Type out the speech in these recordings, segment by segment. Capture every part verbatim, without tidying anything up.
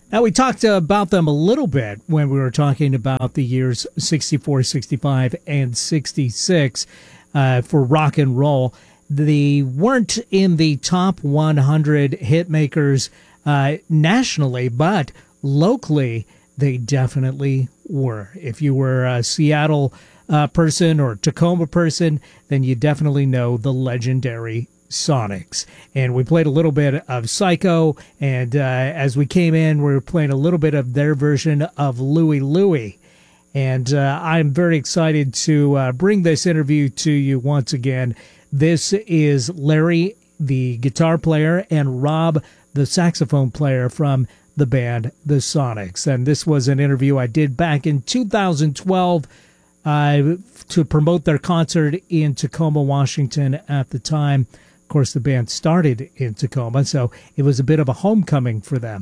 Now, we talked uh, about them a little bit when we were talking about the years sixty-four, sixty-five, and sixty-six uh, for rock and roll. They weren't in the top one hundred hit makers uh, nationally, but locally, they definitely were. If you were a Seattle uh, person or Tacoma person, then you definitely know the legendary Sonics. And we played a little bit of Psycho, and uh, as we came in, we were playing a little bit of their version of Louie Louie. And uh, I'm very excited to uh, bring this interview to you once again. This is Larry, the guitar player, and Rob, the saxophone player from the band The Sonics. And this was an interview I did back in two thousand twelve uh, to promote their concert in Tacoma, Washington at the time. Of course, the band started in Tacoma, so it was a bit of a homecoming for them.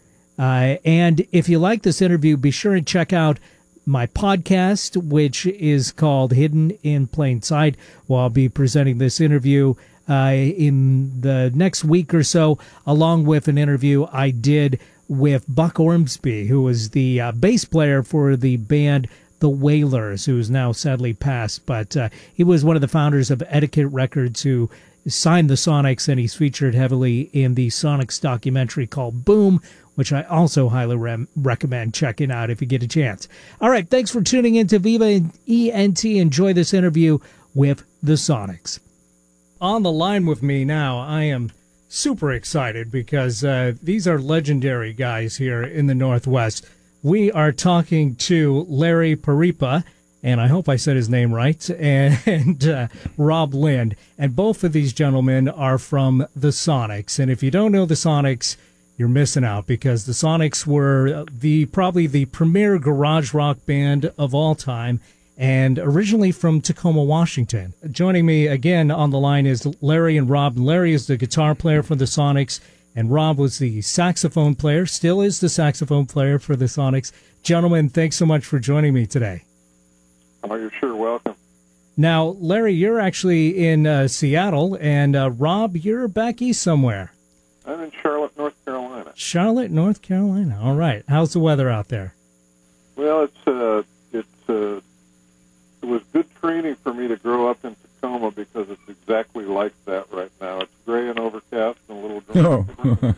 Uh, and if you like this interview, be sure and check out my podcast, which is called Hidden in Plain Sight. Well, I'll be presenting this interview uh, in the next week or so, along with an interview I did with Buck Ormsby, who was the uh, bass player for the band The Wailers, who is now sadly passed. But uh, he was one of the founders of Etiquette Records, who signed the Sonics, and he's featured heavily in the Sonics documentary called Boom, which I also highly re- recommend checking out if you get a chance. All right, thanks for tuning in to Viva E N T. Enjoy this interview with the Sonics. On the line with me now, I am super excited because uh, these are legendary guys here in the Northwest. We are talking to Larry Paripa, and I hope I said his name right, and, and uh, Rob Lind. And both of these gentlemen are from the Sonics. And if you don't know the Sonics, you're missing out, because the Sonics were the probably the premier garage rock band of all time, and originally from Tacoma, Washington. Joining me again on the line is Larry and Rob. Larry is the guitar player for the Sonics, and Rob was the saxophone player, still is the saxophone player for the Sonics. Gentlemen, thanks so much for joining me today. Oh, you're sure welcome. Now, Larry, you're actually in uh, Seattle, and uh, Rob, you're back east somewhere. I'm in Charlotte, North Carolina. Charlotte, North Carolina. All right. How's the weather out there? Well, it's uh, it's uh, it was good training for me to grow up in Tacoma, because it's exactly like that right now. It's gray and overcast and a little dry. Oh.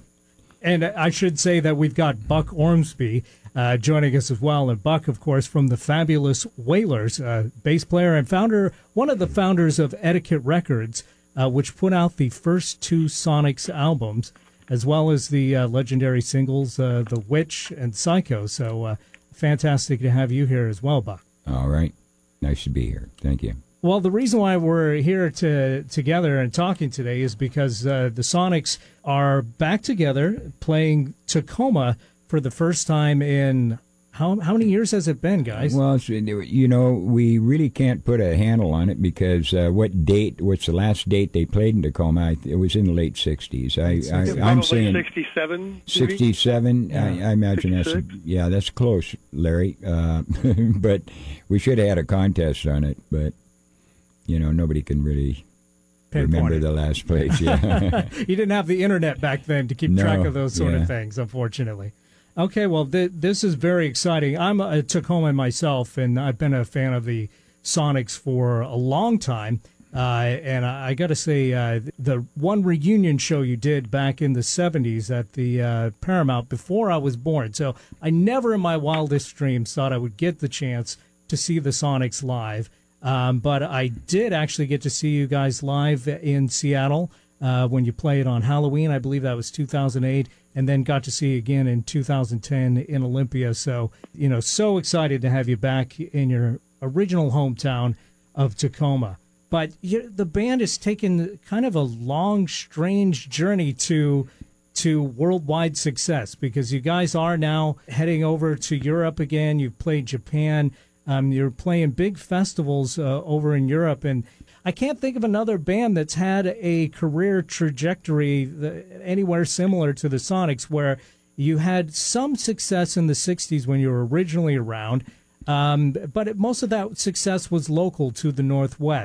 And I should say that we've got Buck Ormsby uh, joining us as well. And Buck, of course, from the fabulous Wailers, uh, bass player and founder, one of the founders of Etiquette Records, uh, which put out the first two Sonics albums, as well as the uh, legendary singles, uh, The Witch and Psycho. So uh, fantastic to have you here as well, Buck. All right. Nice to be here. Thank you. Well, the reason why we're here to together and talking today is because uh, the Sonics are back together playing Tacoma for the first time in how how many years has it been, guys? Well, so, you know, we really can't put a handle on it, because uh, what date? What's the last date they played in Tacoma? I, it was in the late sixties. I, I I'm saying sixty-seven. Sixty-seven. Yeah. I, I imagine sixty-six? that's yeah, that's close, Larry. Uh, but we should have had a contest on it, but. You know, nobody can really remember the last place. Yeah. You didn't have the internet back then to keep No, track of those sort yeah. of things, unfortunately. Okay, well, th- this is very exciting. I'm a Tacoma myself, and I've been a fan of the Sonics for a long time. Uh, and I, I got to say, uh, the one reunion show you did back in the seventies at the uh, Paramount before I was born. So I never in my wildest dreams thought I would get the chance to see the Sonics live. Um, but I did actually get to see you guys live in Seattle uh, when you played on Halloween. I believe that was two thousand eight, and then got to see you again in two thousand ten in Olympia. So, you know, so excited to have you back in your original hometown of Tacoma. But you, the band has taken kind of a long, strange journey to to worldwide success, because you guys are now heading over to Europe again. You've played Japan. Um, you're playing big festivals uh, over in Europe, and I can't think of another band that's had a career trajectory that, anywhere similar to the Sonics, where you had some success in the sixties when you were originally around, um, but it, most of that success was local to the Northwest.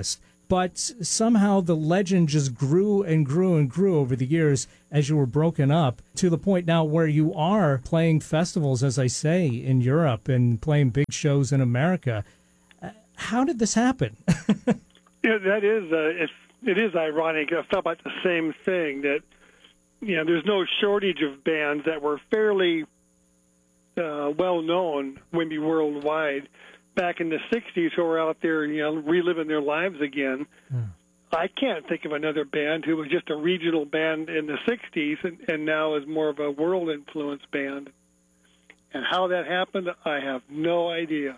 but somehow the legend just grew and grew and grew over the years as you were broken up to the point now where you are playing festivals, as I say, in Europe and playing big shows in America. How did this happen? Yeah, that is, uh, it's, it is ironic. I felt about the same thing, that, you know, there's no shortage of bands that were fairly uh, well-known, maybe worldwide, back in the sixties who were out there, you know, reliving their lives again. Mm. I can't think of another band who was just a regional band in the sixties and, and now is more of a world-influenced band. And how that happened, I have no idea.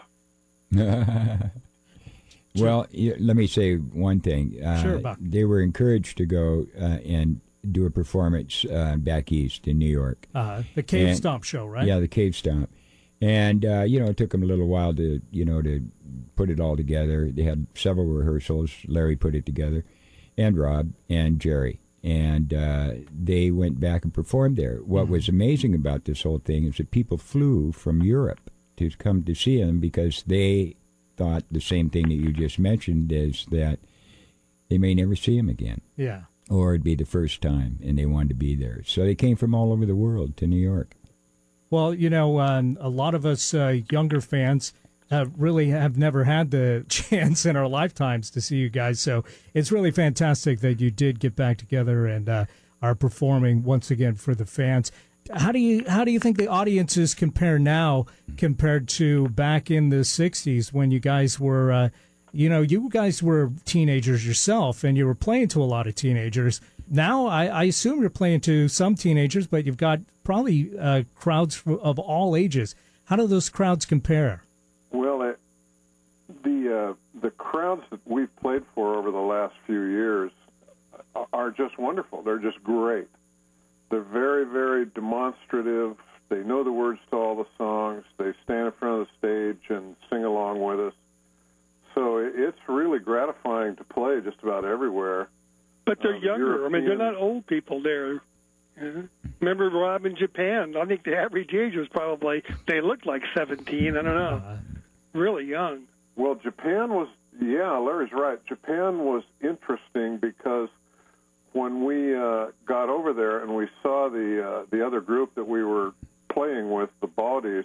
Well, let me say one thing. Uh, sure, Buck. They were encouraged to go uh, and do a performance uh, back east in New York. Uh, the Cave and, Stomp show, right? Yeah, the Cave Stomp. And, uh, you know, it took them a little while to, you know, to put it all together. They had several rehearsals. Larry put it together, and Rob and Jerry. And uh, they went back and performed there. What mm-hmm. was amazing about this whole thing is that people flew from Europe to come to see them because they thought the same thing that you just mentioned, is that they may never see him again. Yeah. Or it'd be the first time, and they wanted to be there. So they came from all over the world to New York. Well, you know, um, a lot of us uh, younger fans uh, really have never had the chance in our lifetimes to see you guys. So it's really fantastic that you did get back together and uh, are performing once again for the fans. How do you how do you think the audiences compare now compared to back in the sixties when you guys were, uh, you know, you guys were teenagers yourself and you were playing to a lot of teenagers. Now, I, I assume you're playing to some teenagers, but you've got probably uh, crowds of all ages. How do those crowds compare? Well, it, the uh, the crowds that we've played for over the last few years are just wonderful. They're just great. They're very, very demonstrative. They know the words to all the songs. They stand in front of the stage and sing along with us. So it's really gratifying to play just about everywhere. But they're um, younger. European. I mean, they're not old people there. Uh, remember Rob in Japan? I think the average age was probably, they looked like seventeen. I don't know. Uh, really young. Well, Japan was, yeah, Larry's right. Japan was interesting because when we uh, got over there and we saw the uh, the other group that we were playing with, the Bawdies,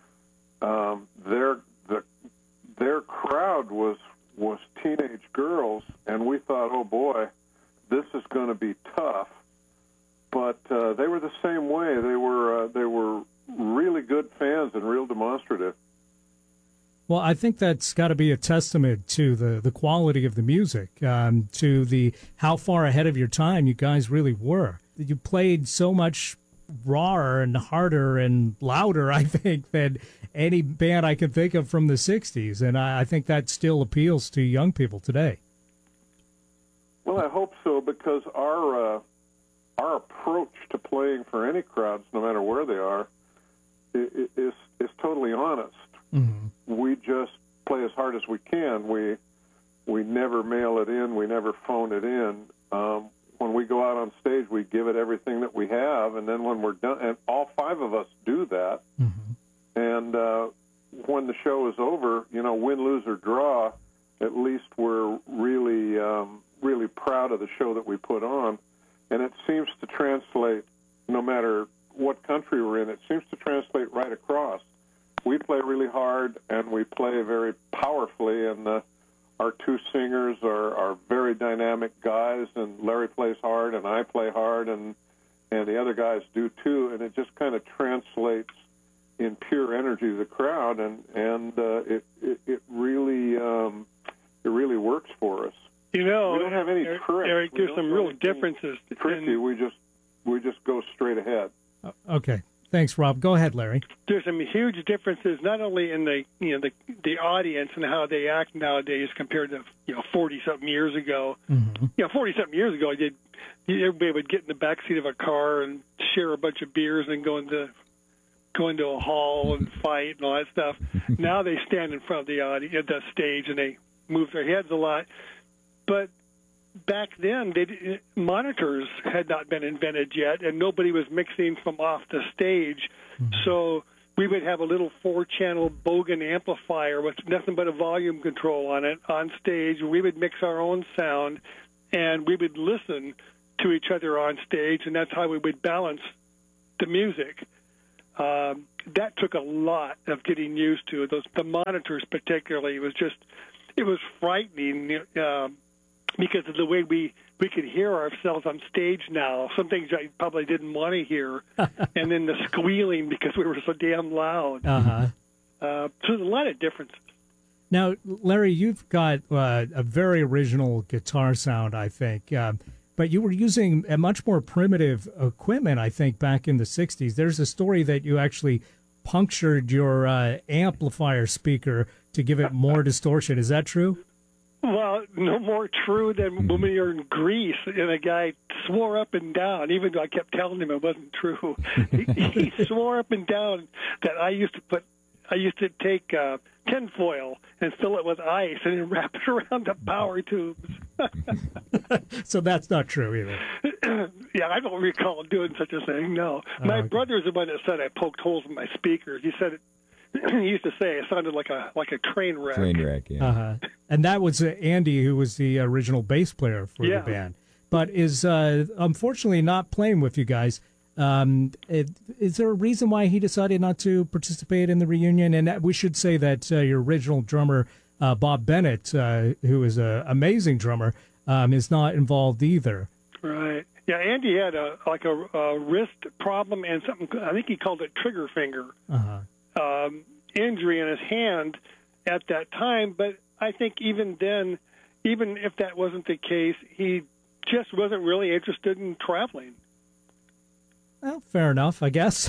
um, their the their crowd was was teenage girls, and we thought, oh boy, this is going to be tough. But uh, they were the same way. They were uh, they were really good fans and real demonstrative. Well, I think that's got to be a testament to the, the quality of the music, um, to the how far ahead of your time you guys really were. You played so much rawer and harder and louder, I think, than any band I can think of from the sixties, and I, I think that still appeals to young people today. Well, I hope so, because our uh, our approach to playing for any crowds, no matter where they are, is is, is totally honest. Mm-hmm. We just play as hard as we can. We we never mail it in. We never phone it in. Um, when we go out on stage, we give it everything that we have, and then when we're done, and all five of us do that. Mm-hmm. And uh, when the show is over, you know, win, lose, or draw, at least we're really um, really proud of the show that we put on, and it seems to translate no matter what country we're in. It seems to translate right across. We play really hard, and we play very powerfully, and uh, our two singers are, are very dynamic guys, and Larry plays hard, and I play hard, and and the other guys do too, and it just kind of translates in pure energy to the crowd, and, and uh, it, it, it really um, it really works for us. You know, we don't have any Eric, tricks. Eric there's some real differences. Tricky, in, we just we just go straight ahead. Okay. Thanks, Rob. Go ahead, Larry. There's some huge differences, not only in the you know the the audience and how they act nowadays compared to you know forty something years ago. Mm-hmm. You know, forty something years ago, did everybody would get in the backseat of a car and share a bunch of beers and go into go into a hall and fight and all that stuff. Now they stand in front of the audience at the stage and they move their heads a lot, but back then, they, monitors had not been invented yet, and nobody was mixing from off the stage. Mm-hmm. So we would have a little four-channel Bogan amplifier with nothing but a volume control on it on stage. We would mix our own sound, and we would listen to each other on stage, and that's how we would balance the music. Um, that took a lot of getting used to. Those the monitors, particularly, was just it was frightening uh, because of the way we we could hear ourselves on stage now. Some things I probably didn't want to hear, and then the squealing because we were so damn loud. Uh-huh. Uh, so there's a lot of differences. Now, Larry, you've got uh, a very original guitar sound, I think. Um, But you were using a much more primitive equipment, I think, back in the sixties. There's a story that you actually punctured your uh, amplifier speaker to give it more distortion. Is that true? Well, no more true than when we were in Greece, and a guy swore up and down, even though I kept telling him it wasn't true. he, he swore up and down that I used to put, I used to take uh, tinfoil and fill it with ice and then wrap it around the power tubes. So that's not true either. Yeah, I don't recall doing such a thing, no. My Oh, okay. brother's the one that said I poked holes in my speakers. He said it, he used to say it sounded like a like a train wreck. Train wreck, yeah. Uh-huh. And that was uh, Andy, who was the original bass player for Yeah. the band, but is uh, unfortunately not playing with you guys. Um, it, is there a reason why he decided not to participate in the reunion? And we should say that uh, your original drummer, uh, Bob Bennett, uh, who is an amazing drummer, um, is not involved either. Right. Yeah, Andy had a like a, a wrist problem and something. I think he called it trigger finger Uh-huh. um, injury in his hand at that time. But I think even then, even if that wasn't the case, he just wasn't really interested in traveling. Well, fair enough, I guess.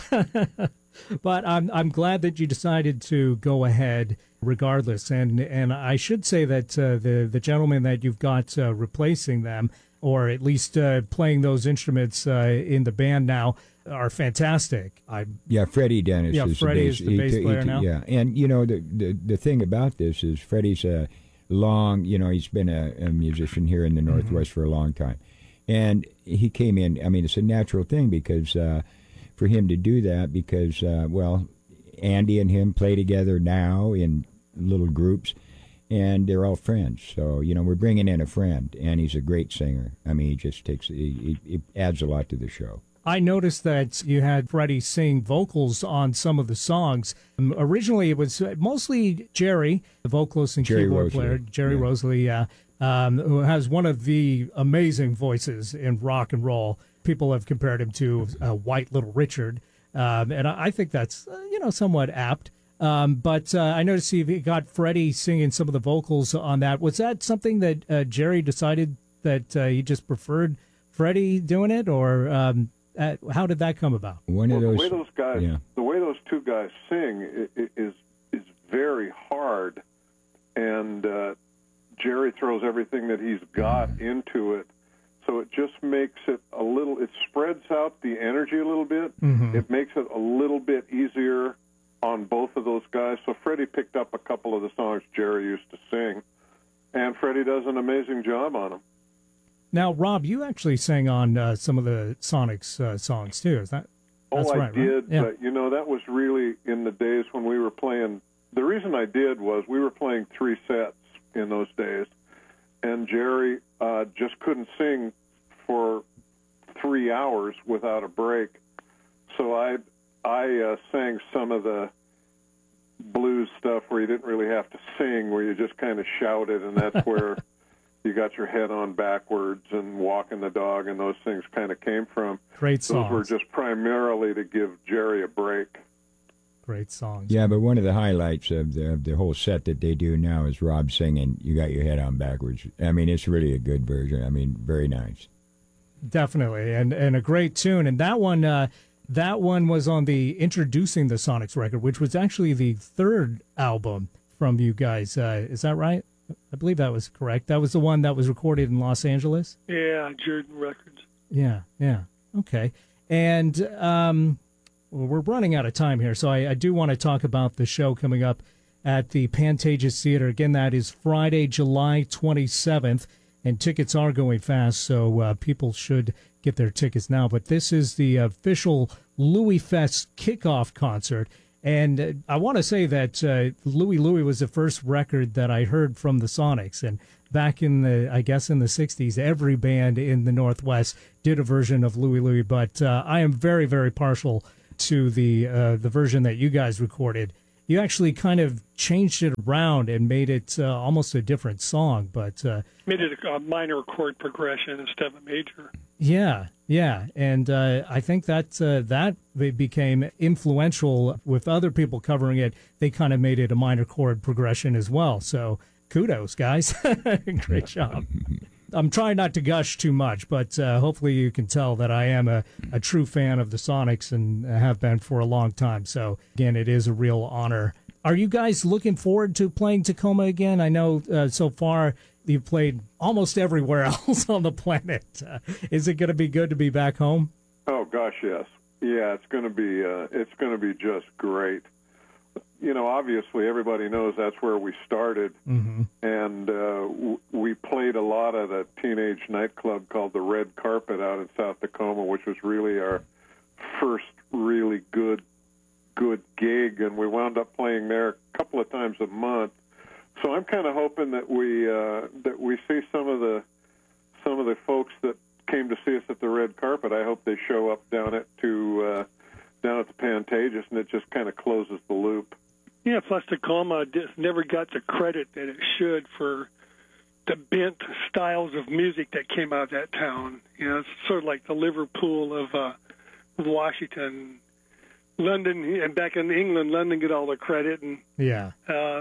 But I'm I'm glad that you decided to go ahead regardless. And and I should say that uh, the the gentleman that you've got uh, replacing them, or at least uh, playing those instruments uh, in the band now, are fantastic. I Yeah, Freddie Dennis Yeah, is Freddie the is bass, the bass he- he- player now. Yeah, and you know the, the the thing about this is Freddie's a long, you know, he's been a, a musician here in the Northwest for a long time, and he came in. I mean, it's a natural thing because uh, for him to do that because uh, well, Andy and him play together now in little groups, and they're all friends. So you know, we're bringing in a friend, and he's a great singer. I mean, he just takes he, he, he adds a lot to the show. I noticed that you had Freddie sing vocals on some of the songs. Um, originally, it was mostly Jerry, the vocalist and Jerry keyboard Rosalie, player, Jerry yeah. Rosalie, yeah, um, who has one of the amazing voices in rock and roll. People have compared him to uh, White Little Richard, um, and I, I think that's uh, you know somewhat apt. Um, but uh, I noticed you got Freddie singing some of the vocals on that. Was that something that uh, Jerry decided that uh, he just preferred Freddie doing it, or um, Uh, how did that come about? One Well, of those, the way those guys, yeah. the way those two guys sing i- i- is is very hard, and uh, Jerry throws everything that he's got into it, so it just makes it a little. It spreads out the energy a little bit. Mm-hmm. It makes it a little bit easier on both of those guys. So Freddie picked up a couple of the songs Jerry used to sing, and Freddie does an amazing job on them. Now, Rob, you actually sang on uh, some of the Sonics uh, songs too. Is that? That's Oh, I right, did, right? Yeah. but you know that was really in the days when we were playing. The reason I did was we were playing three sets in those days, and Jerry uh, just couldn't sing for three hours without a break. So I I uh, sang some of the blues stuff where you didn't really have to sing, where you just kind of shouted, and that's where you got your head on backwards and walking the dog, and those things kind of came from. Great songs. Those were just primarily to give Jerry a break. Great songs. Yeah, but one of the highlights of the of the whole set that they do now is Rob singing "You Got Your Head On Backwards." I mean, it's really a good version. I mean, very nice. Definitely, and and a great tune. And that one, uh, that one was on the Introducing the Sonics record, which was actually the third album from you guys. Uh, is that right? I believe that was correct. That was the one that was recorded in Los Angeles. Yeah, Jordan Records. Yeah, yeah. Okay. And um, well, we're running out of time here, so I, I do want to talk about the show coming up at the Pantages Theater. Again, that is Friday, July twenty-seventh, and tickets are going fast, so uh, people should get their tickets now. But this is the official Louis Fest kickoff concert, And uh, I want to say that uh, Louie Louie was the first record that I heard from the Sonics. And back in the, I guess in the sixties, every band in the Northwest did a version of Louie Louie. But uh, I am very, very partial to the uh, the version that you guys recorded. You actually kind of changed it around and made it uh, almost a different song, but uh, made it a minor chord progression instead of a major. Yeah, yeah, and uh, I think that uh, that became influential with other people covering it. They kind of made it a minor chord progression as well. So kudos, guys! Great job. I'm trying not to gush too much, but uh, hopefully you can tell that I am a, a true fan of the Sonics and have been for a long time. So, again, it is a real honor. Are you guys looking forward to playing Tacoma again? I know uh, so far you've played almost everywhere else on the planet. Uh, is it going to be good to be back home? Oh, gosh, yes. Yeah, it's going to be uh, it's going to be just great. You know, obviously, everybody knows that's where we started, mm-hmm. and uh, w- we played a lot at a teenage nightclub called the Red Carpet out in South Tacoma, which was really our first really good, good gig, and we wound up playing there a couple of times a month. So I'm kind of hoping that we uh, that we see some of the some of the folks that came to see us at the Red Carpet. I hope they show up down at to uh, down at the Pantages, and it just kind of closes the loop. Yeah, plus Tacoma just never got the credit that it should for the bent styles of music that came out of that town. You know, it's sort of like the Liverpool of uh, Washington. London, and back in England, London get all the credit, and yeah. Uh,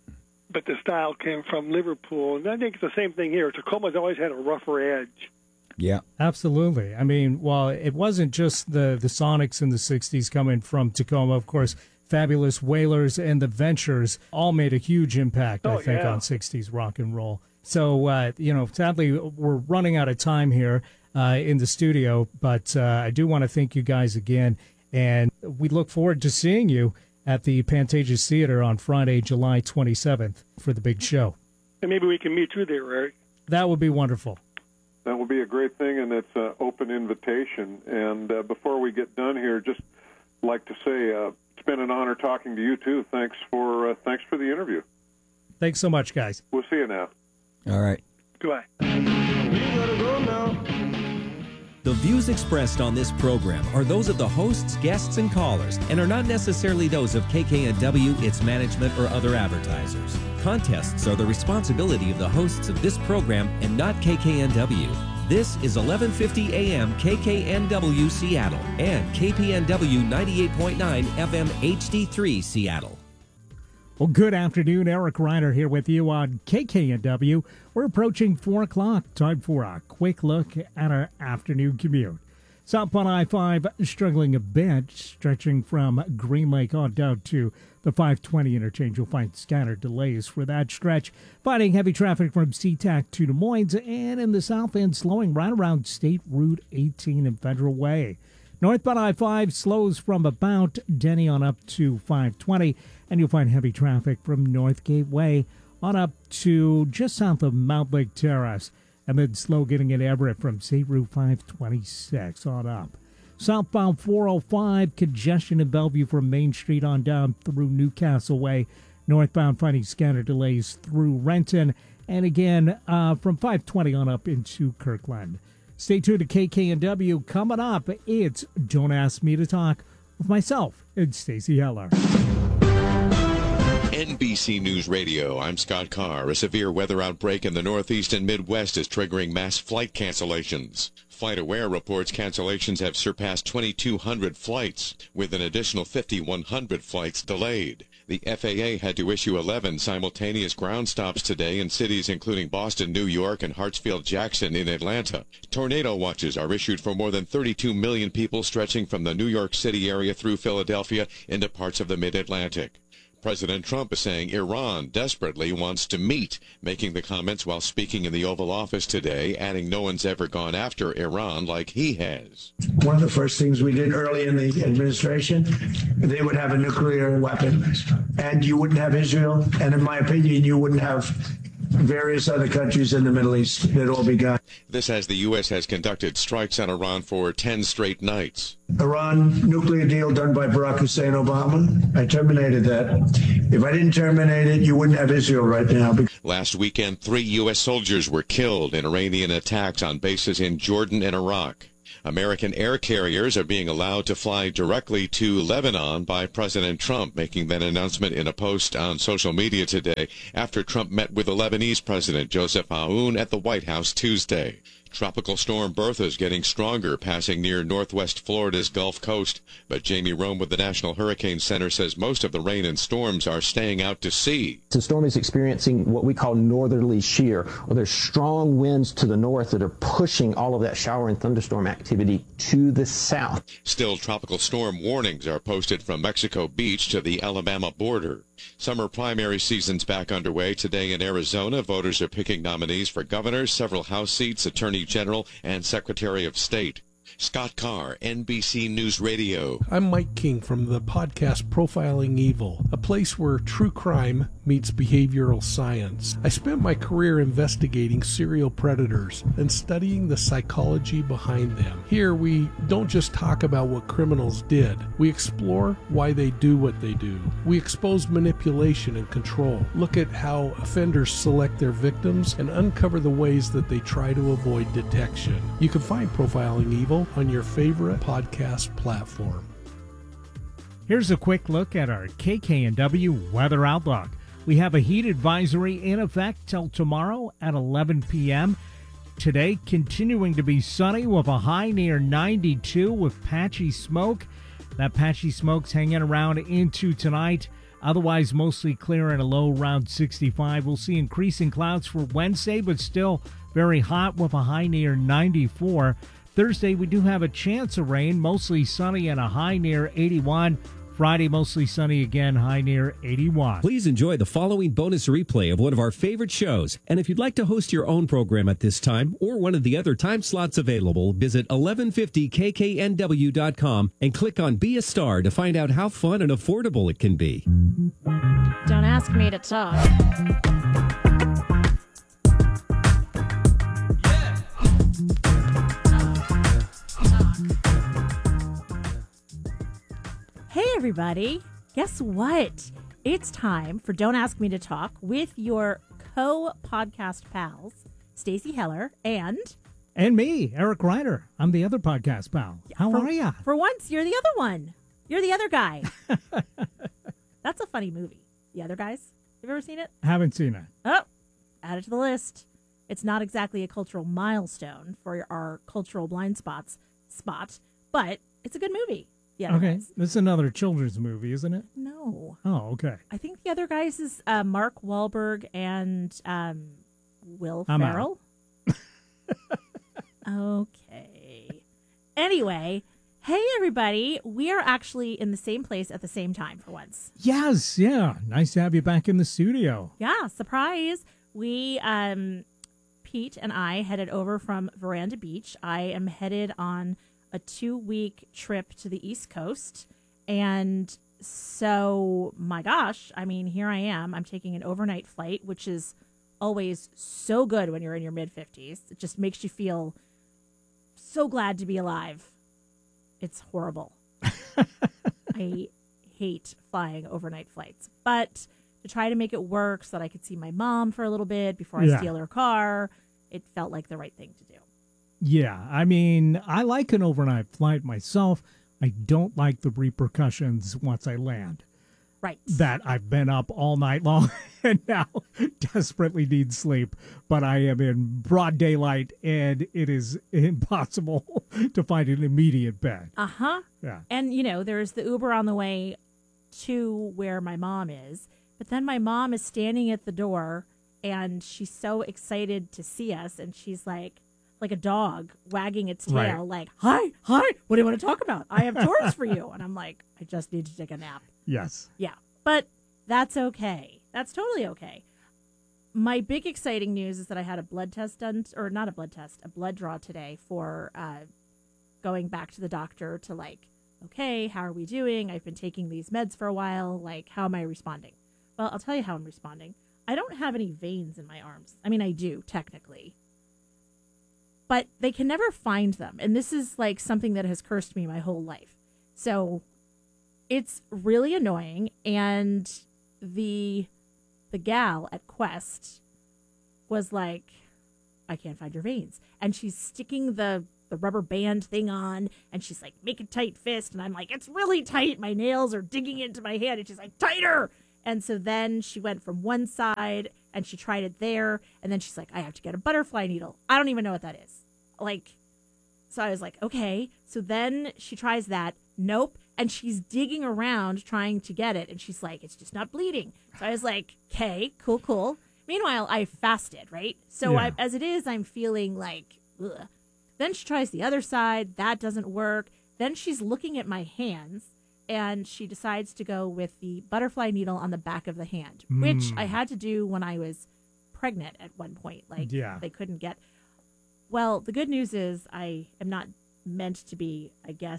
but the style came from Liverpool, and I think it's the same thing here. Tacoma's always had a rougher edge. Yeah, absolutely. I mean, well, it wasn't just the the Sonics in the sixties coming from Tacoma, of course. Fabulous Wailers and the Ventures all made a huge impact, oh, I think, yeah. on sixties rock and roll. So, uh, you know, sadly, we're running out of time here uh, in the studio, but uh, I do want to thank you guys again, and we look forward to seeing you at the Pantages Theater on Friday, July twenty-seventh for the big show. And maybe we can meet you there, Eric. That would be wonderful. That will be a great thing, and it's an open invitation. And uh, before we get done here, just like to say uh, it's been an honor talking to you, too. Thanks for uh, thanks for the interview. Thanks so much, guys. We'll see you now. All right. Goodbye. The views expressed on this program are those of the hosts, guests, and callers, and are not necessarily those of K K N W, its management, or other advertisers. Contests are the responsibility of the hosts of this program and not K K N W. This is eleven fifty A M K K N W Seattle and K P N W ninety-eight point nine F M H D three Seattle. Well, good afternoon. Eric Reiner here with you on K K N W. We're approaching four o'clock. Time for a quick look at our afternoon commute. Southbound I five struggling a bit, stretching from Green Lake on down to the five twenty interchange. You'll find scattered delays for that stretch. Finding heavy traffic from SeaTac to Des Moines, and in the south end slowing right around State Route eighteen and Federal Way. Northbound I five slows from about Denny on up to five twenty, and you'll find heavy traffic from North Gateway on up to just south of Mount Lake Terrace, and then slow getting at Everett from State Route five twenty-six on up. Southbound four oh five, congestion in Bellevue from Main Street on down through Newcastle Way. Northbound finding scattered delays through Renton, and again uh, from five twenty on up into Kirkland. Stay tuned to K K N W. Coming up, it's Don't Ask Me to Talk with myself and Stacey Heller. N B C News Radio, I'm Scott Carr. A severe weather outbreak in the Northeast and Midwest is triggering mass flight cancellations. FlightAware reports cancellations have surpassed twenty-two hundred flights, with an additional fifty-one hundred flights delayed. The F A A had to issue eleven simultaneous ground stops today in cities including Boston, New York, and Hartsfield-Jackson in Atlanta. Tornado watches are issued for more than thirty-two million people stretching from the New York City area through Philadelphia into parts of the mid-Atlantic. President Trump is saying Iran desperately wants to meet, making the comments while speaking in the Oval Office today, adding no one's ever gone after Iran like he has. One of the first things we did early in the administration, they would have a nuclear weapon, and you wouldn't have Israel, and in my opinion, you wouldn't have various other countries in the Middle East. They'd all be gone. This as the U S has conducted strikes on Iran for ten straight nights. Iran nuclear deal done by Barack Hussein Obama. I terminated that. If I didn't terminate it, you wouldn't have Israel right now. Last weekend, three U S soldiers were killed in Iranian attacks on bases in Jordan and Iraq. American air carriers are being allowed to fly directly to Lebanon by President Trump, making that announcement in a post on social media today after Trump met with the Lebanese President Joseph Aoun at the White House Tuesday. Tropical storm Bertha is getting stronger, passing near northwest Florida's Gulf Coast. But Jamie Rome with the National Hurricane Center says most of the rain and storms are staying out to sea. The storm is experiencing what we call northerly shear, or there's strong winds to the north that are pushing all of that shower and thunderstorm activity to the south. Still, tropical storm warnings are posted from Mexico Beach to the Alabama border. Summer primary season's back underway. Today in Arizona, voters are picking nominees for governor, several House seats, Attorney General, and Secretary of State. Scott Carr, N B C News Radio. I'm Mike King from the podcast Profiling Evil, a place where true crime meets behavioral science. I spent my career investigating serial predators and studying the psychology behind them. Here, we don't just talk about what criminals did. We explore why they do what they do. We expose manipulation and control, look at how offenders select their victims, and uncover the ways that they try to avoid detection. You can find Profiling Evil on your favorite podcast platform. Here's a quick look at our K K N W weather outlook. We have a heat advisory in effect till tomorrow at eleven p.m. Today, continuing to be sunny with a high near ninety-two with patchy smoke. That patchy smoke's hanging around into tonight. Otherwise, mostly clear and a low around sixty-five. We'll see increasing clouds for Wednesday, but still very hot with a high near ninety-four. Thursday, we do have a chance of rain, mostly sunny and a high near eighty-one. Friday, mostly sunny again, high near eighty-one. Please enjoy the following bonus replay of one of our favorite shows. And if you'd like to host your own program at this time or one of the other time slots available, visit eleven fifty K K N W dot com and click on Be a Star to find out how fun and affordable it can be. Don't ask me to talk. Hey, everybody. Guess what? It's time for Don't Ask Me to Talk with your co-podcast pals, Stacey Heller and... And me, Eric Ryder. I'm the other podcast pal. How for, are ya? For once, you're the other one. You're the other guy. That's a funny movie. The Other Guys. Have you ever seen it? Haven't seen it. Oh, add it to the list. It's not exactly a cultural milestone for our cultural blind spots spot, but it's a good movie. The Other Okay, Guys. this is another children's movie, isn't it? No. Oh, okay. I think The Other Guys is uh, Mark Wahlberg and um, Will I'm Ferrell. Okay. Anyway, hey, everybody. We are actually in the same place at the same time for once. Yes, yeah. Nice to have you back in the studio. Yeah, surprise. We, um, Pete and I headed over from Veranda Beach. I am headed on a two-week trip to the East Coast. And so, my gosh, I mean, here I am. I'm taking an overnight flight, which is always so good when you're in your mid-fifties. It just makes you feel so glad to be alive. It's horrible. I hate flying overnight flights. But to try to make it work so that I could see my mom for a little bit before I Yeah. steal her car, it felt like the right thing to do. Yeah, I mean, I like an overnight flight myself. I don't like the repercussions once I land. Right. That I've been up all night long and now desperately need sleep, but I am in broad daylight and it is impossible to find an immediate bed. Uh-huh. Yeah. And, you know, there's the Uber on the way to where my mom is, but then my mom is standing at the door and she's so excited to see us, and she's like, like a dog wagging its tail, Right. like, hi, hi, what do you want to talk about? I have tours for you. And I'm like, I just need to take a nap. Yes. Yeah, but that's okay. That's totally okay. My big exciting news is that I had a blood test done, or not a blood test, a blood draw today for uh, going back to the doctor to like, okay, how are we doing? I've been taking these meds for a while. Like, how am I responding? Well, I'll tell you how I'm responding. I don't have any veins in my arms. I mean, I do, technically. But they can never find them. And this is like something that has cursed me my whole life. So it's really annoying. And the the gal at Quest was like, I can't find your veins. And she's sticking the, the rubber band thing on. And she's like, make a tight fist. And I'm like, it's really tight. My nails are digging into my hand. And she's like, tighter. And so then she went from one side and she tried it there. And then she's like, I have to get a butterfly needle. I don't even know what that is. Like, so I was like, okay. So then she tries that. Nope. And she's digging around trying to get it. And she's like, it's just not bleeding. So I was like, okay, cool, cool. Meanwhile, I fasted, right? So Yeah. I, as it is, I'm feeling like, ugh. Then she tries the other side. That doesn't work. Then she's looking at my hands. And she decides to go with the butterfly needle on the back of the hand, mm. which I had to do when I was pregnant at one point. Like, yeah. they couldn't get. Well, the good news is I am not meant to be, I guess,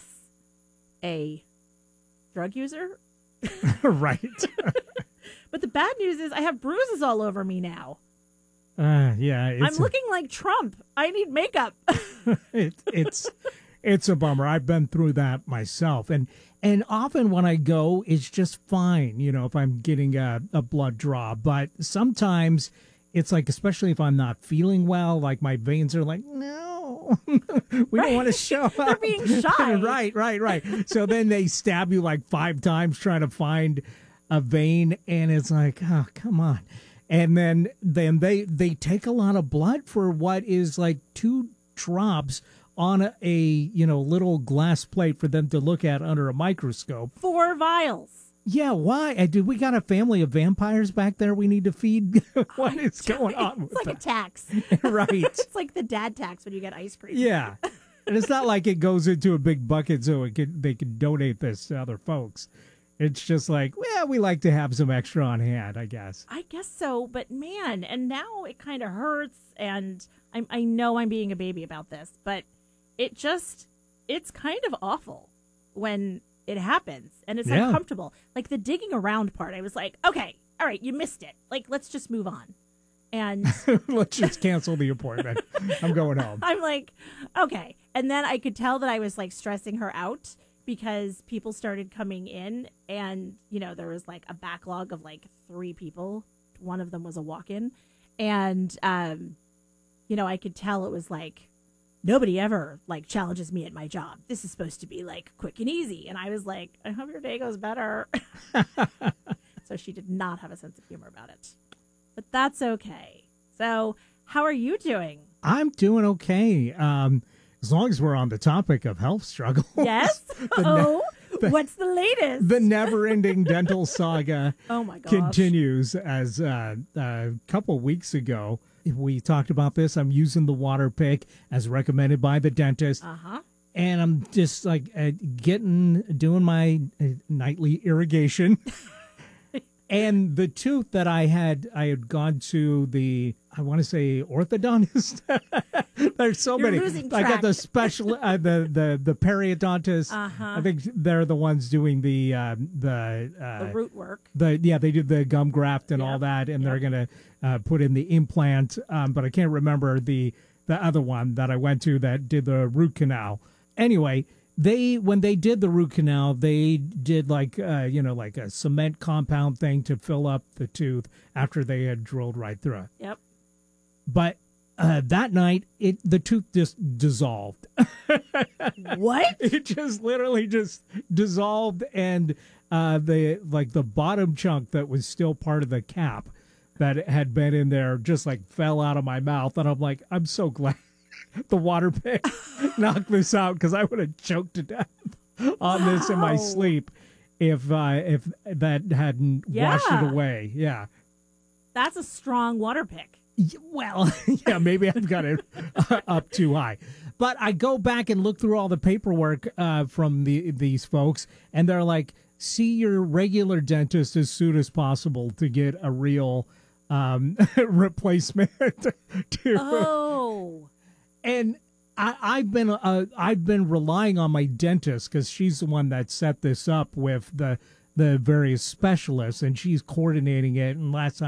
a drug user. Right. But the bad news is I have bruises all over me now. Uh, yeah. I'm a, looking like Trump. I need makeup. it, it's it's a bummer. I've been through that myself. And and often when I go, it's just fine, you know, if I'm getting a, a blood draw. But sometimes it's like, especially if I'm not feeling well, like my veins are like, no, we right. don't want to show up. They're being shy. Right, right, right. So then they stab you like five times trying to find a vein. And it's like, oh, come on. And then then they, they take a lot of blood for what is like two drops on a, a you know little glass plate for them to look at under a microscope. Four vials. Yeah, why? Uh, Dude, we got a family of vampires back there we need to feed. What is going on with It's like that? a tax. Right. It's like the dad tax when you get ice cream. Yeah. And it's not like it goes into a big bucket so it could, they can donate this to other folks. It's just like, well, we like to have some extra on hand, I guess. I guess so, but man, and now it kind of hurts, and I, I know I'm being a baby about this, but it just, it's kind of awful when it happens, and it's Yeah. uncomfortable. Like the digging around part, I was like, okay, all right, you missed it. Like, let's just move on. And let's just cancel the appointment. I'm going home. I'm like, okay. And then I could tell that I was like stressing her out because people started coming in, and, you know, there was like a backlog of like three people. One of them was a walk-in. And, um, you know, I could tell it was like, nobody ever like challenges me at my job. This is supposed to be like quick and easy. And I was like, I hope your day goes better. So she did not have a sense of humor about it, but that's okay. So how are you doing? I'm doing okay. Um, as long as we're on the topic of health struggles. Yes. Oh, ne- what's the latest? The never-ending dental saga oh my gosh. continues. As uh, a couple weeks ago, we talked about this. I'm using the water pick as recommended by the dentist. Uh-huh. And I'm just like uh, getting, doing my uh, nightly irrigation. And the tooth that I had, I had gone to the, I want to say orthodontist. There's so You're many. losing I got track. the special, uh, the the the periodontist. Uh-huh. I think they're the ones doing the uh, the uh, The root work. The yeah, they did the gum graft and Yep. all that, and Yep. they're gonna uh, put in the implant. Um, but I can't remember the the other one that I went to that did the root canal. Anyway. They when they did the root canal, they did like uh, you know like a cement compound thing to fill up the tooth after they had drilled right through it. Yep. But uh, that night, it the tooth just dissolved. What? It just literally just dissolved, and uh, the like the bottom chunk that was still part of the cap that had been in there just like fell out of my mouth, and I'm like, I'm so glad. The water pick knocked this out because I would have choked to death on wow. this in my sleep if uh, if that hadn't yeah. washed it away. Yeah, that's a strong water pick. Well, yeah, maybe I've got it up too high. But I go back and look through all the paperwork uh, from the these folks, and they're like, "See your regular dentist as soon as possible to get a real um, replacement." to, oh. And I, I've been uh, I've been relying on my dentist because she's the one that set this up with the the various specialists, and she's coordinating it. And last time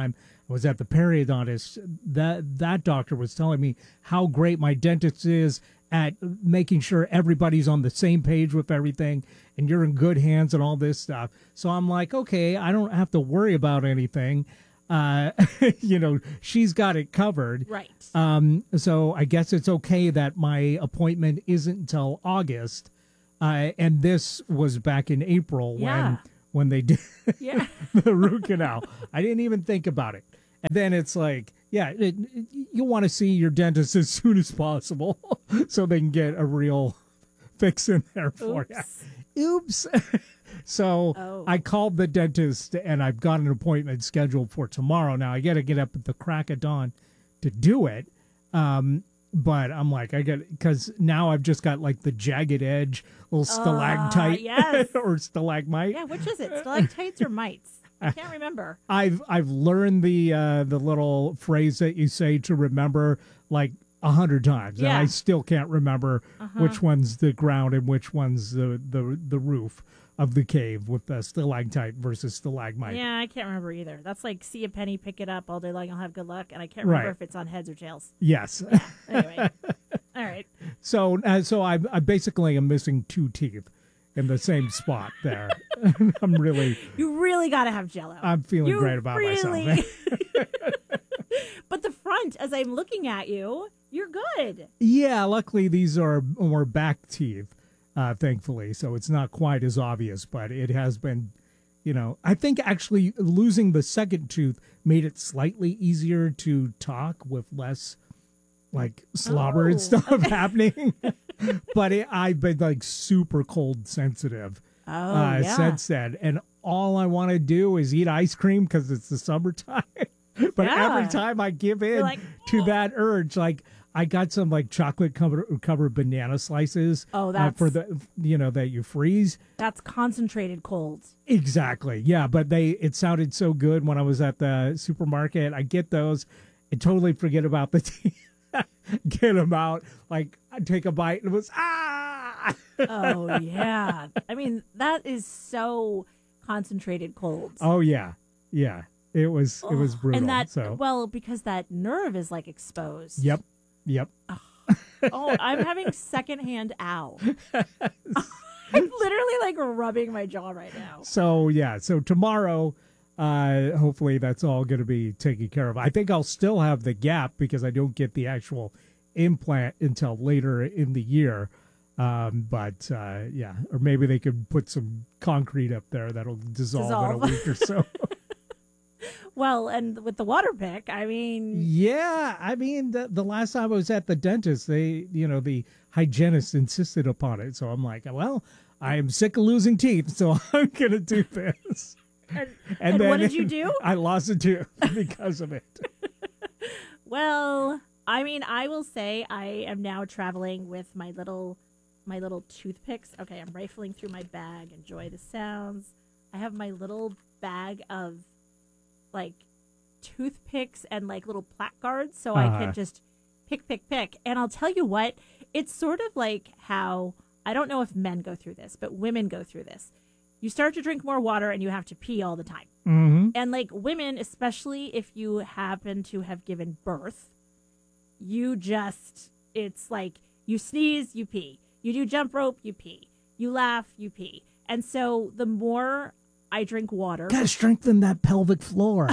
was at the periodontist, that that doctor was telling me how great my dentist is at making sure everybody's on the same page with everything and you're in good hands and all this stuff. So I'm like, okay, I don't have to worry about anything. Uh, you know, she's got it covered. Right. Um, so I guess it's okay that my appointment isn't until August. Uh, and this was back in April Yeah. when when they did Yeah. the root canal. I didn't even think about it. And then it's like, yeah, it, it, you want to see your dentist as soon as possible so they can get a real fix in there for Oops. you. Oops. So Oh. I called the dentist and I've got an appointment scheduled for tomorrow. Now I got to get up at the crack of dawn to do it. Um, but I'm like, I got, because now I've just got like the jagged edge, little stalactite yes. or stalagmite. Yeah, which is it? Stalactites or mites? I can't remember. I've I've learned the uh, the little phrase that you say to remember like a hundred times, Yeah. and I still can't remember Uh-huh. which one's the ground and which one's the the, the roof of the cave with the stalactite versus stalagmite. Yeah, I can't remember either. That's like see a penny, pick it up all day long, you'll have good luck, and I can't remember Right. if it's on heads or tails. Yes. Anyway, all right. So uh, so I I basically am missing two teeth in the same spot there. I'm really You really got to have Jello. I'm feeling You great about really- myself. But the front, as I'm looking at you, you're good. Yeah, luckily these are more back teeth, uh, thankfully, so it's not quite as obvious, but it has been, you know, I think actually losing the second tooth made it slightly easier to talk with less like slobber Oh, and stuff happening. But it, I've been like super cold sensitive Oh, uh, yeah. since then, and all I want to do is eat ice cream because it's the summertime. But Yeah. every time I give in You're like, to that urge, like I got some like chocolate covered, covered banana slices. Oh, uh, that's- for the you know that you freeze. That's concentrated colds. Exactly. Yeah, but they it sounded so good when I was at the supermarket. I get those and totally forget about the tea. Get them out. Like I take a bite and it was ah. Oh, yeah. I mean, that is so concentrated colds. Oh yeah, yeah. It was it was brutal. And that, so well, because that nerve is like exposed. yep, yep. Oh, I'm having secondhand ow. I'm literally like rubbing my jaw right now. So yeah, so tomorrow, uh, hopefully that's all going to be taken care of. I think I'll still have the gap because I don't get the actual implant until later in the year. Um, but uh, yeah, or maybe they could put some concrete up there that'll dissolve, Dissolve. in a week or so. Well, and with the water pick, I mean, Yeah, I mean the, the last time I was at the dentist, they, you know, the hygienist insisted upon it. So I'm like, well, I am sick of losing teeth, so I'm gonna do this. and, and what did you do? I lost a tooth because of it. Well, I mean, I will say I am now traveling with my little my little toothpicks. Okay, I'm rifling through my bag. Enjoy the sounds. I have my little bag of like toothpicks and like little plaque guards so I Uh-huh. can just pick, pick, pick. And I'll tell you what, it's sort of like how, I don't know if men go through this, but women go through this. You start to drink more water and you have to pee all the time. Mm-hmm. And like women, especially if you happen to have given birth, you just, it's like you sneeze, you pee. You do jump rope, you pee. You laugh, you pee. And so the more I drink water. Gotta strengthen that pelvic floor.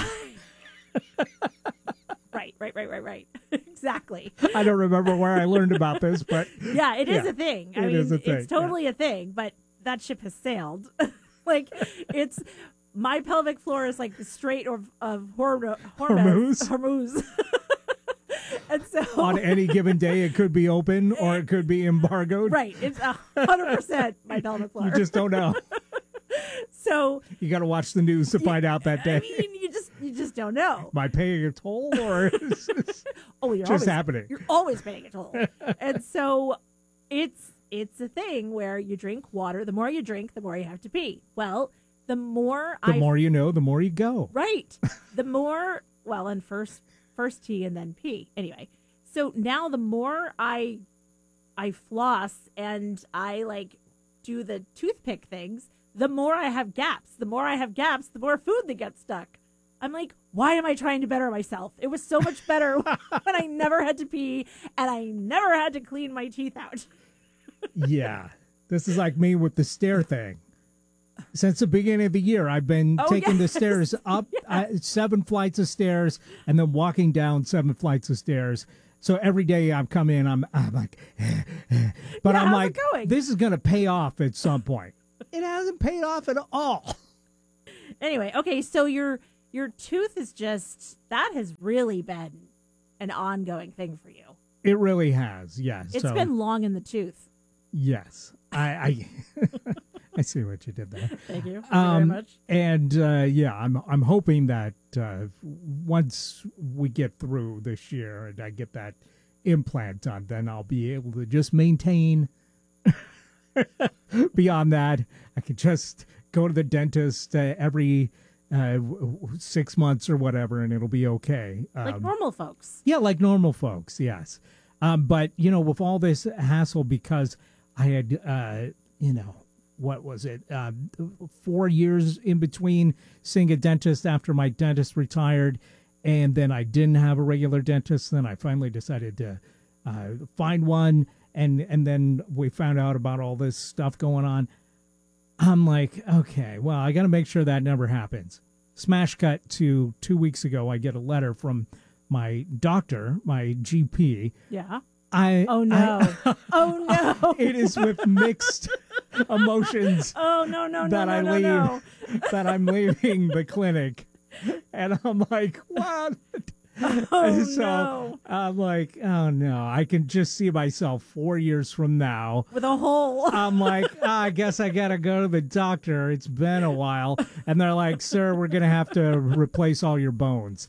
Right, right, right, right, right. Exactly. I don't remember where I learned about this, but Yeah, it is Yeah, a thing. I it mean, is a thing, it's totally a thing, but that ship has sailed. Like, it's my pelvic floor is like the Strait of, of Hor- Hormuz. Hormuz. And so, on any given day, it could be open or it could be embargoed. right, it's a hundred percent my pelvic floor. You just don't know. So You got to watch the news to find out that day. I mean, you just you just don't know. Am I paying a toll or is this Oh, you're just always, happening? You're always paying a toll. And so it's it's a thing where you drink water. The more you drink, the more you have to pee. Well, the more The I more you know, the more you go. right, the more well, and first first tea and then pee. Anyway, so now the more I I floss and I like do the toothpick things, the more I have gaps. The more I have gaps, the more food that gets stuck I'm like, why am I trying to better myself? It was so much better when I never had to pee and I never had to clean my teeth out. Yeah. This is like me with the stair thing. Since the beginning of the year, I've been Oh, taking yes. the stairs up Yeah. uh, seven flights of stairs and then walking down seven flights of stairs. So every day I'm coming in, I'm, I'm like, but Yeah, I'm how's like, it going? this is going to pay off at some point. It hasn't paid off at all. Anyway, okay, so your your tooth is just, that has really been an ongoing thing for you. It really has, yes. It's so, been long in the tooth. yes. I I, I see what you did there. Thank you. Thank Um, you very much. And uh, yeah, I'm I'm hoping that uh, once we get through this year and I get that implant done, then I'll be able to just maintain. Beyond that, I can just go to the dentist uh, every uh, w- w- six months or whatever, and it'll be okay. Um, Like normal folks. yeah, like normal folks, yes. Um, but, you know, with all this hassle, because I had, uh, you know, what was it, um, four years in between seeing a dentist after my dentist retired, and then I didn't have a regular dentist. Then I finally decided to uh, find one, and, and then we found out about all this stuff going on. I'm like, okay, well, I got to make sure that never happens. Smash cut to two weeks ago, I get a letter from my doctor, my G P. Yeah. I Oh, no. I- Oh, no. it is with mixed emotions Oh, no, no, no, that no, I no, leave no. that I'm leaving the clinic, and I'm like, what? Oh, so no. I'm like, oh no, I can just see myself four years from now. With a hole. I'm like, ah, I guess I gotta go to the doctor. It's been a while, and they're like, sir, we're gonna have to replace all your bones.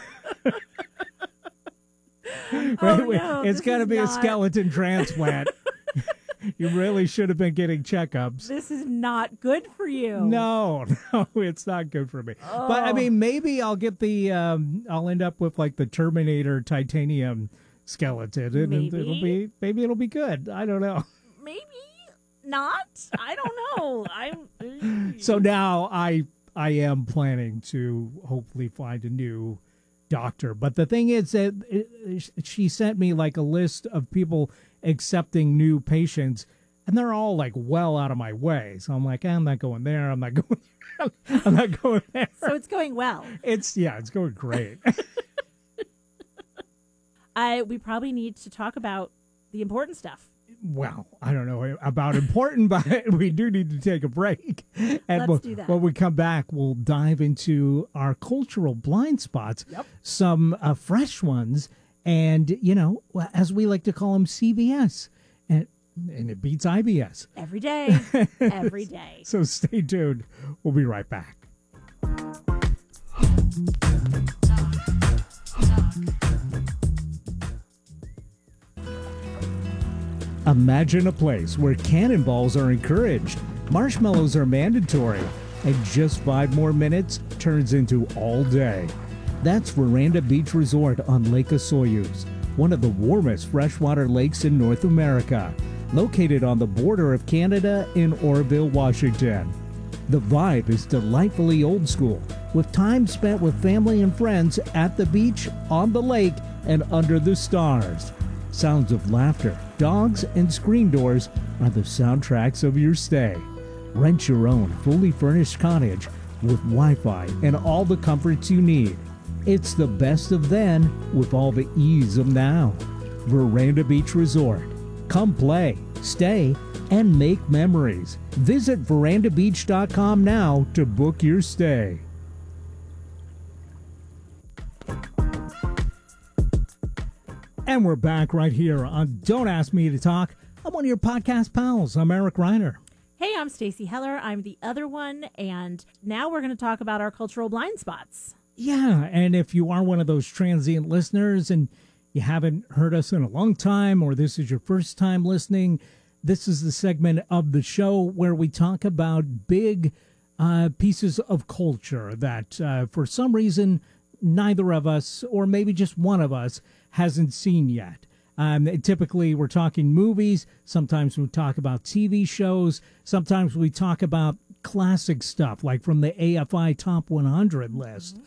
Oh, no, it's this got to is be a not- skeleton transplant. You really should have been getting checkups. This is not good for you. No, no, it's not good for me. But I Oh. mean, maybe I'll get the, um, I'll end up with like the Terminator titanium skeleton, and Maybe. it'll be, maybe it'll be good. I don't know. Maybe not. I don't know. I'm. So now I, I am planning to hopefully find a new doctor. But the thing is that it, she sent me like a list of people accepting new patients, and they're all like well out of my way. So I'm like, I'm not going there. I'm not going. I'm not going there. So it's going well. It's yeah, it's going great. I we probably need to talk about the important stuff. Well, I don't know about important, but we do need to take a break. And Let's we'll, do that. when we come back, we'll dive into our cultural blind spots, Yep. some uh, fresh ones, and, you know, as we like to call them, C B S. And, and it beats I B S. Every day. Every day. So stay tuned. We'll be right back. Imagine a place where cannonballs are encouraged, marshmallows are mandatory, and just five more minutes turns into all day. That's Veranda Beach Resort on Lake Osoyoos, one of the warmest freshwater lakes in North America, located on the border of Canada in Oroville, Washington. The vibe is delightfully old school, with time spent with family and friends at the beach, on the lake, and under the stars. Sounds of laughter, dogs, and screen doors are the soundtracks of your stay. Rent your own fully furnished cottage with Wi-Fi and all the comforts you need. It's the best of then with all the ease of now. Veranda Beach Resort. Come play, stay, and make memories. Visit veranda beach dot com now to book your stay. And we're back right here on Don't Ask Me to Talk. I'm one of your podcast pals. I'm Eric Reiner. Hey, I'm Stacey Heller. I'm the other one, and now we're going to talk about our cultural blind spots. Yeah, and if you are one of those transient listeners and you haven't heard us in a long time, or this is your first time listening, this is the segment of the show where we talk about big uh, pieces of culture that uh, for some reason neither of us, or maybe just one of us, hasn't seen yet. Um, typically, we're talking movies. Sometimes we talk about T V shows. Sometimes we talk about classic stuff, like from the A F I Top one hundred list.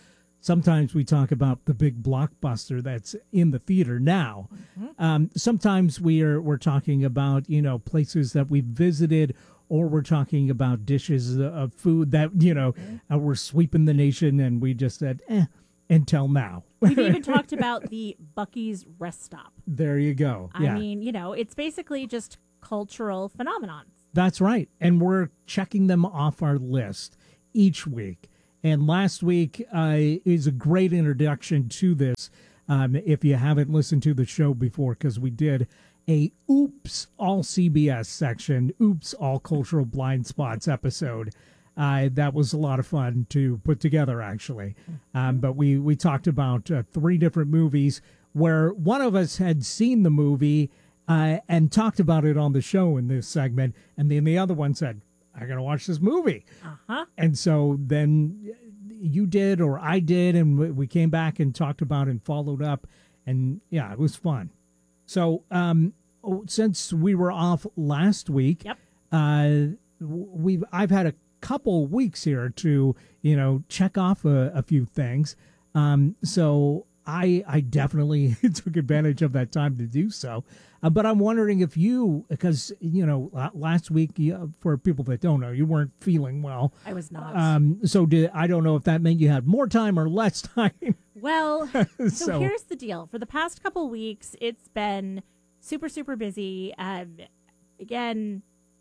sometimes we talk about the big blockbuster that's in the theater now. Mm-hmm. Um, sometimes we are we're talking about, you know, places that we visited, or we're talking about dishes of food that, you know, mm-hmm. uh, we're sweeping the nation and we just said, eh, until now. We've even talked about the Buc-ee's rest stop. There you go. I yeah. mean, you know, it's basically just cultural phenomenon. That's right. And we're checking them off our list each week. And last week uh, is a great introduction to this. Um, if you haven't listened to the show before, because we did a Oops All C B S section, Oops All Cultural Blind Spots episode. Uh, that was a lot of fun to put together, actually. Um, but we, we talked about uh, three different movies where one of us had seen the movie uh, and talked about it on the show in this segment, and then the other one said, I got to watch this movie. Uh-huh. And so then you did, or I did, and we came back and talked about it and followed up, and yeah, it was fun. So um, since we were off last week, yep. uh, we've I've had a couple weeks here to, you know, check off a, a few things. Um, so I I definitely took advantage of that time to do so. Uh, but I'm wondering if you, because, you know, last week, uh, for people that don't know, you weren't feeling well. I was not. Um, so did, I don't know if that meant you had more time or less time. Well, so, So- here's the deal. For the past couple weeks, it's been super, super busy. Um, again,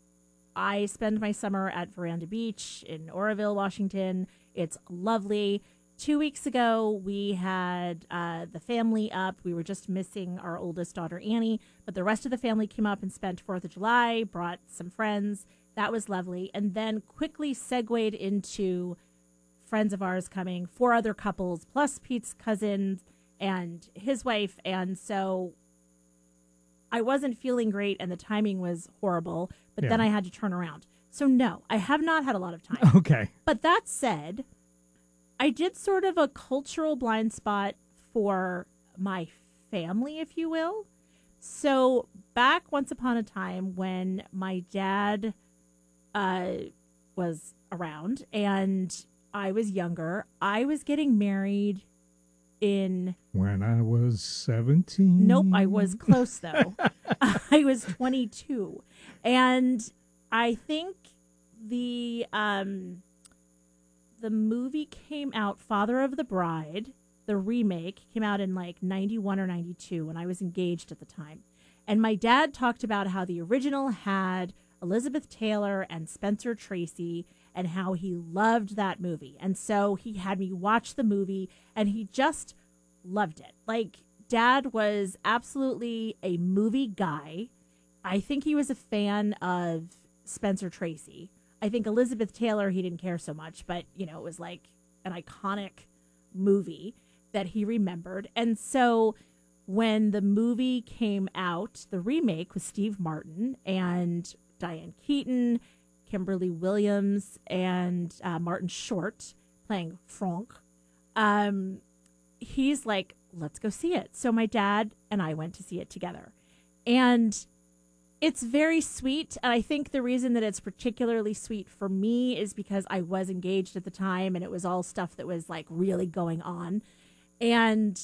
I spend my summer at Veranda Beach in Oroville, Washington. It's lovely. Two weeks ago, we had uh, the family up. We were just missing our oldest daughter, Annie, but the rest of the family came up and spent fourth of July, brought some friends. That was lovely. And then quickly segued into friends of ours coming, four other couples, plus Pete's cousin and his wife. And so I wasn't feeling great, and the timing was horrible, but Yeah. then I had to turn around. So no, I have not had a lot of time. Okay. But that said, I did sort of a cultural blind spot for my family, if you will. So back once upon a time when my dad uh, was around and I was younger, I was getting married in... When I was seventeen. Nope, I was close, though. I was twenty-two. And I think the... um. The movie came out, Father of the Bride, the remake, came out in like ninety-one or ninety-two when I was engaged at the time. And my dad talked about how the original had Elizabeth Taylor and Spencer Tracy and how he loved that movie. And so he had me watch the movie and he just loved it. Like, Dad was absolutely a movie guy. I think he was a fan of Spencer Tracy. I think Elizabeth Taylor, he didn't care so much, but, you know, it was like an iconic movie that he remembered. And so when the movie came out, the remake with Steve Martin and Diane Keaton, Kimberly Williams, and uh, Martin Short playing Franck, um, he's like, let's go see it. So my dad and I went to see it together. And it's very sweet, and I think the reason that it's particularly sweet for me is because I was engaged at the time, and it was all stuff that was, like, really going on. And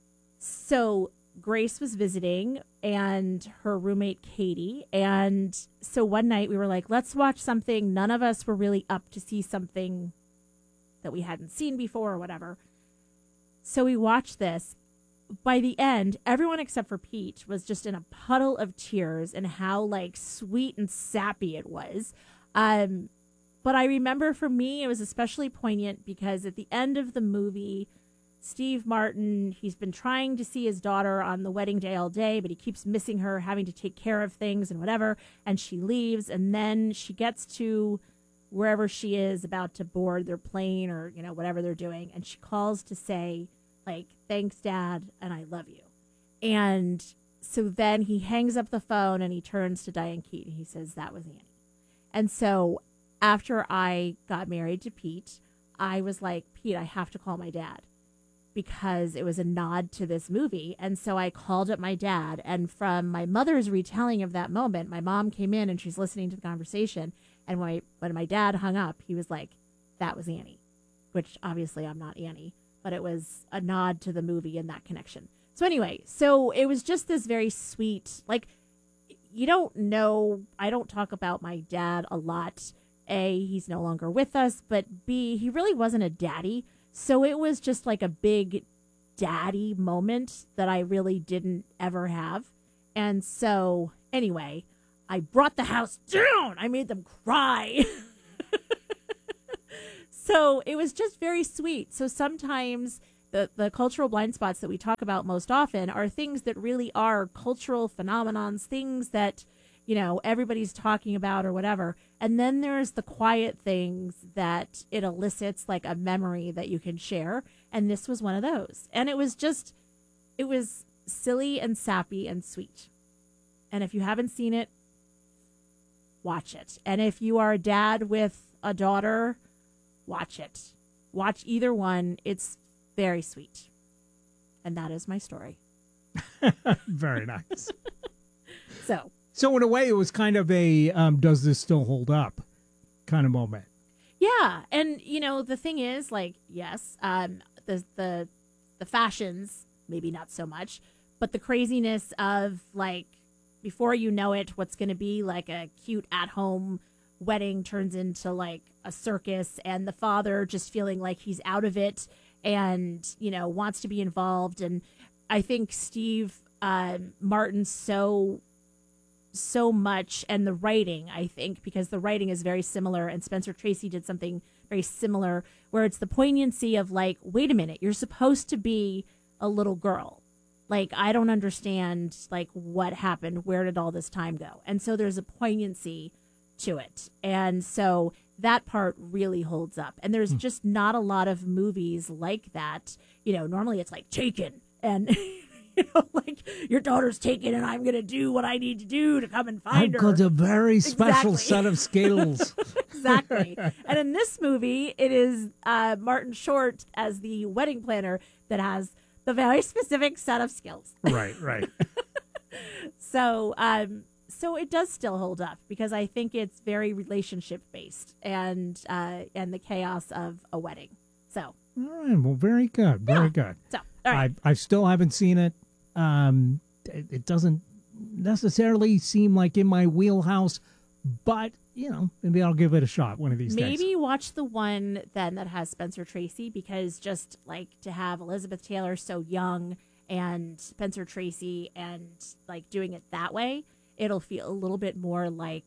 so Grace was visiting, and her roommate, Katie, and so one night we were like, let's watch something. None of us were really up to see something that we hadn't seen before or whatever. So we watched this. By the end, everyone except for Pete was just in a puddle of tears and how, like, sweet and sappy it was. Um, but I remember for me, it was especially poignant because at the end of the movie, Steve Martin, he's been trying to see his daughter on the wedding day all day, but he keeps missing her, having to take care of things and whatever. And she leaves, and then she gets to wherever she is about to board their plane or, you know, whatever they're doing. And she calls to say, like, thanks, Dad, and I love you. And so then he hangs up the phone and he turns to Diane Keaton. He says, that was Annie. And so after I got married to Pete, I was like, Pete, I have to call my dad because it was a nod to this movie. And so I called up my dad. And from my mother's retelling of that moment, my mom came in and she's listening to the conversation. And when, I, when my dad hung up, he was like, that was Annie, which obviously I'm not Annie. but it was a nod to the movie in that connection. So anyway, so it was just this very sweet, like, you don't know, I don't talk about my dad a lot. A, he's no longer with us, but B, he really wasn't a daddy. So it was just like a big daddy moment that I really didn't ever have. And so anyway, I brought the house down. I made them cry. So it was just very sweet. So sometimes the, the cultural blind spots that we talk about most often are things that really are cultural phenomenons, things that, you know, everybody's talking about or whatever. And then there's the quiet things that it elicits, like a memory that you can share. And this was one of those. And it was just, it was silly and sappy and sweet. And if you haven't seen it, watch it. And if you are a dad with a daughter, watch it. Watch either one. It's very sweet. And that is my story. Very nice. So. So in a way, it was kind of a um, does this still hold up kind of moment. Yeah. And, you know, the thing is, like, yes, um, the, the, the fashions, maybe not so much, but the craziness of, like, before you know it, what's going to be like a cute at-home wedding turns into like a circus, and the father just feeling like he's out of it and, you know, wants to be involved. And I think Steve uh, Martin so, so much, and the writing, I think, because the writing is very similar, and Spencer Tracy did something very similar where it's the poignancy of like, wait a minute, you're supposed to be a little girl. Like, I don't understand, like, what happened. Where did all this time go? And so there's a poignancy to it. And so that part really holds up. And there's just not a lot of movies like that. You know, normally it's like Taken. And, you know, like, your daughter's taken and I'm going to do what I need to do to come and find I've her. got a very special Exactly. set of skills. Exactly. And in this movie, it is uh, Martin Short as the wedding planner that has the very specific set of skills. Right, right. So, um, so it does still hold up because I think it's very relationship based and uh, and the chaos of a wedding. So, All right. Well, very good. Very Yeah. good. so all right. I I still haven't seen it. Um, it, it doesn't necessarily seem like in my wheelhouse, but you know, maybe I'll give it a shot one of these days. Maybe watch the one then that has Spencer Tracy, because just like to have Elizabeth Taylor so young and Spencer Tracy and like doing it that way, it'll feel a little bit more like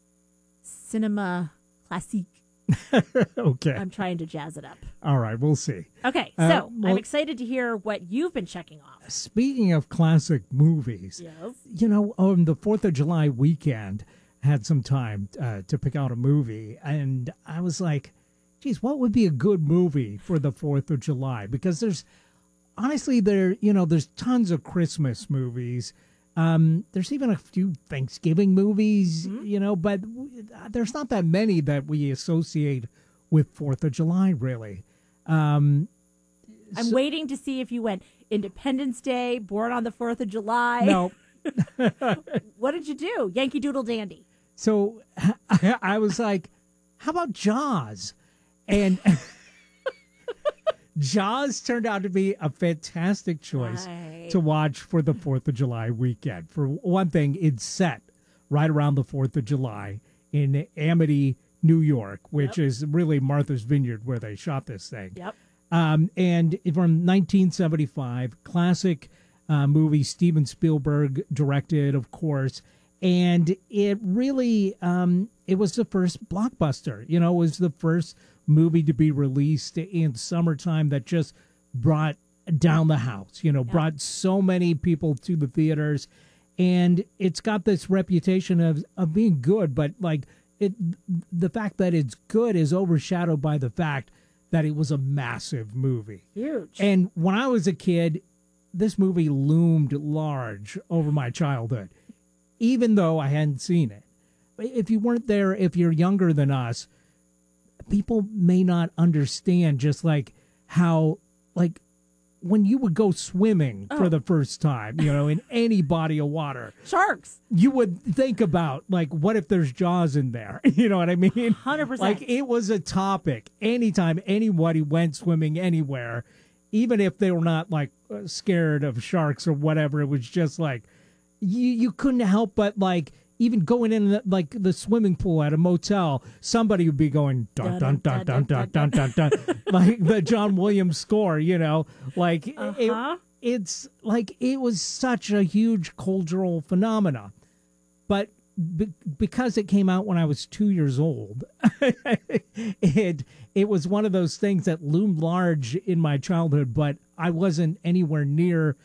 cinema classique. Okay. I'm trying to jazz it up. All right. We'll see. Okay, Uh, so well- I'm excited to hear what you've been checking off. Speaking of classic movies, Yes. you know, on the fourth of July weekend, had some time uh, to pick out a movie, and I was like, geez, what would be a good movie for the fourth of July? Because there's, honestly, there, you know, there's tons of Christmas movies. Um, there's even a few Thanksgiving movies, Mm-hmm. you know, but w- there's not that many that we associate with fourth of July, really. Um, I'm waiting to see if you went Independence Day, Born on the fourth of July. no. What did you do? Yankee Doodle Dandy. So I, I was like, how about Jaws? And Jaws turned out to be a fantastic choice Right. to watch for the fourth of July weekend. For one thing, it's set right around the fourth of July in Amity, New York, which Yep. is really Martha's Vineyard where they shot this thing. Yep. Um, and from nineteen seventy-five, classic uh, movie, Steven Spielberg directed, of course. And it really, um, it was the first blockbuster. You know, it was the first movie to be released in summertime that just brought down the house, you know, Yeah. brought so many people to the theaters. And it's got this reputation of, of being good, but like it, the fact that it's good is overshadowed by the fact that it was a massive movie. Huge. And when I was a kid, this movie loomed large over my childhood, even though I hadn't seen it. If you weren't there, if you're younger than us, people may not understand just like how, like, when you would go swimming Oh. for the first time, you know, in any body of water, Sharks. you would think about, like, what if there's Jaws in there? You know what I mean? one hundred percent. Like, it was a topic. Anytime anybody went swimming anywhere, even if they were not like uh, scared of sharks or whatever, it was just like you you couldn't help but like even going in the, like the swimming pool at a motel, somebody would be going dun dun dun dun dun dun dun dun, like the John Williams score, you know, like Uh-huh. it, it's like it was such a huge cultural phenomena, but be, because it came out when I was two years old, it it was one of those things that loomed large in my childhood, but I wasn't anywhere near